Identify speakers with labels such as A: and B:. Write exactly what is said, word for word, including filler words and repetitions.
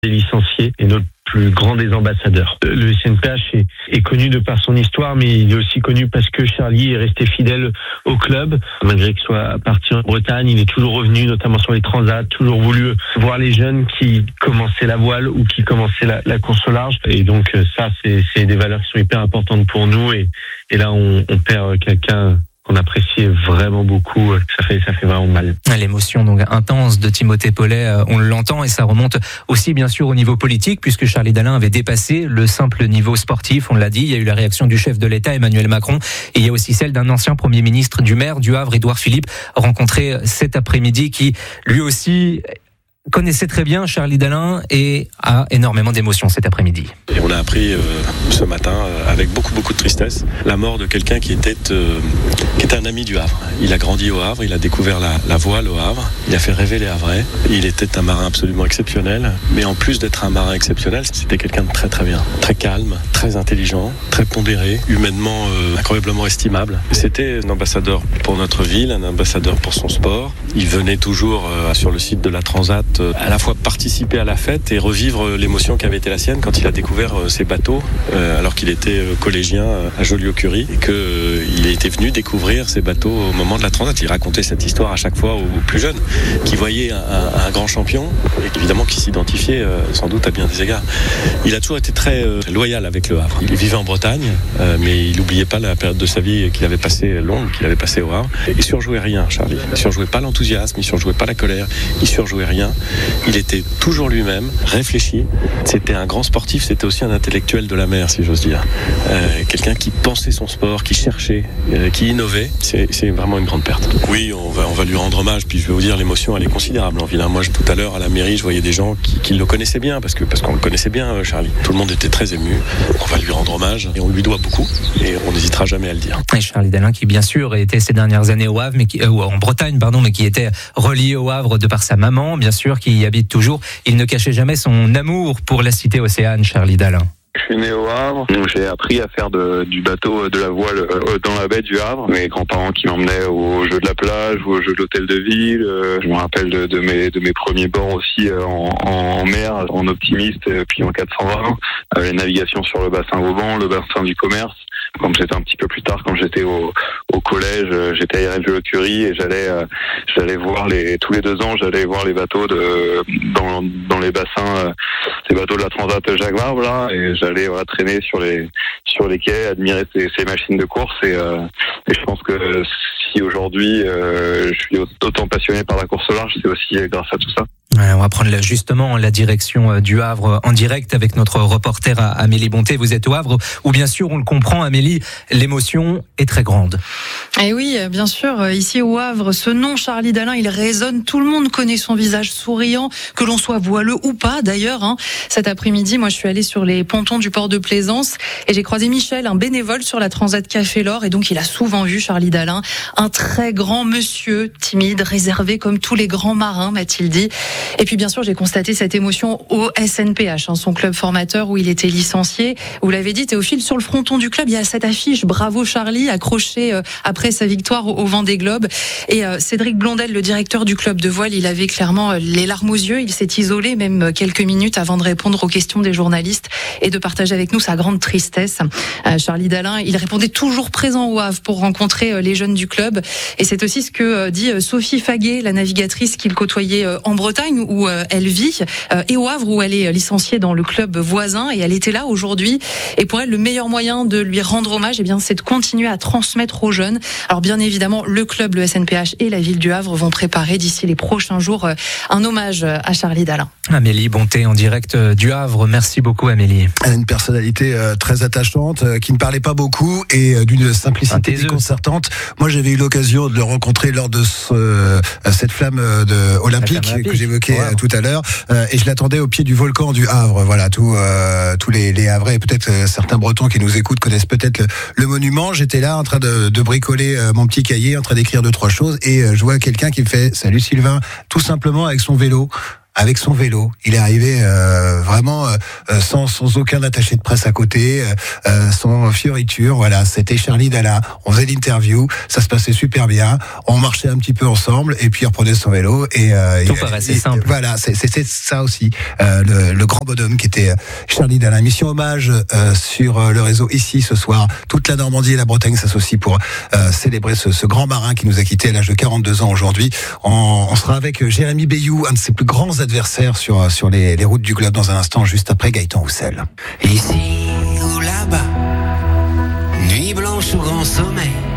A: licencié et notre plus grand des ambassadeurs. Le S N P H est, est connu de par son histoire, mais il est aussi connu parce que Charlie est resté fidèle au club. Malgré qu'il soit parti en Bretagne, il est toujours revenu, notamment sur les transats, toujours voulu voir les jeunes qui commençaient la voile ou qui commençaient la, la course au large. Et donc ça, c'est, c'est des valeurs qui sont hyper importantes pour nous. Et, et là, on, on perd quelqu'un qu'on appréciait vraiment beaucoup, ça fait, ça fait vraiment mal.
B: L'émotion donc intense de Timothée Paulet, on l'entend, et ça remonte aussi bien sûr au niveau politique, puisque Charlie Dalin avait dépassé le simple niveau sportif, on l'a dit. Il y a eu la réaction du chef de l'État, Emmanuel Macron, et il y a aussi celle d'un ancien Premier ministre du maire du Havre, Édouard Philippe, rencontré cet après-midi, qui lui aussi connaissait très bien Charlie Dalin et a énormément d'émotions cet après-midi.
C: Et on a appris euh, ce matin, euh, avec beaucoup beaucoup de tristesse, la mort de quelqu'un qui était, euh, qui était un ami du Havre. Il a grandi au Havre, il a découvert la, la voile au Havre, il a fait rêver les Havrais. Il était un marin absolument exceptionnel, mais en plus d'être un marin exceptionnel, c'était quelqu'un de très très bien, très calme, très intelligent, très pondéré, humainement euh, incroyablement estimable. C'était un ambassadeur pour notre ville, un ambassadeur pour son sport. Il venait toujours euh, sur le site de la Transat à la fois participer à la fête et revivre l'émotion qui avait été la sienne quand il a découvert ces bateaux euh, alors qu'il était collégien à Joliot-Curie et qu'il euh, était venu découvrir ces bateaux au moment de la Transat. Il racontait cette histoire à chaque fois aux plus jeunes qui voyaient un, un, un grand champion et évidemment qui s'identifiait euh, sans doute à bien des égards. Il a toujours été très euh, loyal avec le Havre. Il vivait en Bretagne euh, mais il n'oubliait pas la période de sa vie qu'il avait passée longue, qu'il avait passée au Havre. Il surjouait rien, Charlie. Il surjouait pas l'enthousiasme, il surjouait pas la colère, il surjouait rien. Il était toujours lui-même, réfléchi. C'était un grand sportif, c'était aussi un intellectuel de la mer, si j'ose dire. Euh, quelqu'un qui pensait son sport, qui cherchait, euh, qui innovait. C'est, c'est vraiment une grande perte. Oui, on va, on va lui rendre hommage. Puis je vais vous dire, l'émotion, elle est considérable en ville. Moi, je, tout à l'heure, à la mairie, je voyais des gens qui, qui le connaissaient bien, parce que parce qu'on le connaissait bien, Charlie. Tout le monde était très ému. On va lui rendre hommage et on lui doit beaucoup. Et on n'hésitera jamais à le dire.
B: Et Charlie Dalin, qui bien sûr était ces dernières années au Havre, mais qui, euh, en Bretagne, pardon, mais qui était relié au Havre de par sa maman, bien sûr, qui y habite toujours. Il ne cachait jamais son amour pour la cité océane, Charlie Dalin.
D: Je suis né au Havre, donc j'ai appris à faire de, du bateau, de la voile euh, dans la baie du Havre. Mes grands-parents qui m'emmenaient aux jeux de la plage ou aux jeux de l'hôtel de ville. Euh, je me rappelle de, de, mes, de mes premiers bords aussi euh, en, en mer, en optimiste, euh, puis en quatre cent vingt. Euh, les navigations sur le bassin Vauban, le bassin du commerce. Quand j'étais un petit peu plus tard, quand j'étais au, au collège, j'étais à Joliot-Curie et j'allais, euh, j'allais voir les, tous les deux ans, j'allais voir les bateaux de, dans, dans les bassins, euh, ces bateaux de la Transat Jacques Vabre, là, et j'allais, voilà, traîner sur les, sur les quais, admirer ces, ces machines de course et, euh, et je pense que si aujourd'hui, euh, je suis autant passionné par la course au large, c'est aussi grâce à tout ça.
B: On va prendre justement la direction du Havre en direct avec notre reporter Amélie Bonté. Vous êtes au Havre où bien sûr on le comprend, Amélie, l'émotion est très grande.
E: Et oui, bien sûr, ici au Havre, ce nom Charlie Dalin, il résonne. Tout le monde connaît son visage souriant, que l'on soit voileux ou pas d'ailleurs. Hein. Cet après-midi, moi je suis allée sur les pontons du port de Plaisance et j'ai croisé Michel, un bénévole sur la Transat Café L'Or, et donc il a souvent vu Charlie Dalin, un très grand monsieur, timide, réservé comme tous les grands marins, m'a-t-il dit. Et puis bien sûr, j'ai constaté cette émotion au S N P H, hein, son club formateur où il était licencié. Vous l'avez dit, Théophile, sur le fronton du club, il y a cette affiche « Bravo Charlie » accrochée euh, après sa victoire au, au Vendée Globe. Et euh, Cédric Blondel, le directeur du club de voile, il avait clairement euh, les larmes aux yeux. Il s'est isolé même quelques minutes avant de répondre aux questions des journalistes et de partager avec nous sa grande tristesse. Euh, Charlie Dalin, il répondait toujours présent au Havre pour rencontrer euh, les jeunes du club. Et c'est aussi ce que euh, dit euh, Sophie Faguet, la navigatrice qu'il côtoyait euh, en Bretagne, où euh, elle vit, euh, et au Havre où elle est licenciée dans le club voisin, et elle était là aujourd'hui. Et pour elle, le meilleur moyen de lui rendre hommage, eh bien, c'est de continuer à transmettre aux jeunes. Alors bien évidemment, le club, le S N P H et la ville du Havre vont préparer d'ici les prochains jours euh, un hommage à Charlie Dalin.
B: Amélie Bonté en direct du Havre. Merci beaucoup, Amélie.
F: Elle a une personnalité euh, très attachante, euh, qui ne parlait pas beaucoup et euh, d'une simplicité déconcertante. Moi, j'avais eu l'occasion de le rencontrer lors de ce, euh, cette flamme de olympique, flamme que j'évoquais Wow. tout à l'heure, euh, et je l'attendais au pied du volcan du Havre. Voilà, tout, euh, tous les, les Havrais et peut-être euh, certains Bretons qui nous écoutent connaissent peut-être le, le monument. J'étais là en train de, de bricoler euh, mon petit cahier, en train d'écrire deux trois choses, et euh, je vois quelqu'un qui me fait « Salut Sylvain », tout simplement avec son vélo. avec son vélo. Il est arrivé euh, vraiment euh, sans, sans aucun attaché de presse à côté, euh, sans fioriture. Voilà, c'était Charlie Dalin. On faisait l'interview, ça se passait super bien. On marchait un petit peu ensemble et puis il reprenait son vélo. Et, euh,
B: Tout
F: et,
B: paraissait
F: et,
B: simple.
F: Voilà, c'est, c'est ça aussi, euh, le, le grand bonhomme qui était Charlie Dalin. Mission hommage euh, sur le réseau ici ce soir. Toute la Normandie et la Bretagne s'associent pour euh, célébrer ce, ce grand marin qui nous a quittés à l'âge de quarante-deux ans aujourd'hui. On, on sera avec Jérémy Bayou, un de ses plus grands adversaires sur, sur les, les routes du globe dans un instant, juste après Gaëtan Roussel.
G: Ici ou là-bas, nuit blanche ou grand sommet.